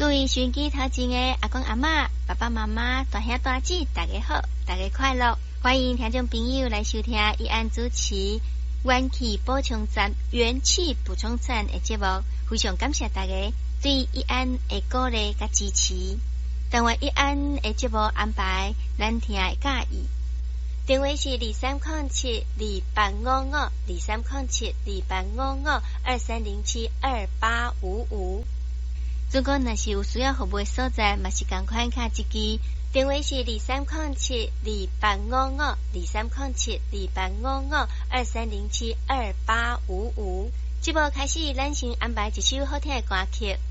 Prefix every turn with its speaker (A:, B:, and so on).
A: 位收音机头前的阿公阿嬷、爸爸妈妈、大兄大姐，大家好，大家快乐！欢迎听众朋友来收听义安主持元气补充站的节目，非常感谢大家对义安的鼓励甲支持。但愿义安的节目安排，咱听会介意。电话是2307-2855，2307-2855，2307-2855。如果若是有需要服务的所在，嘛是共款卡一支。电话是2307-2855，2307-2855，2307-2855。节目开始，咱先安排一首好听的歌曲。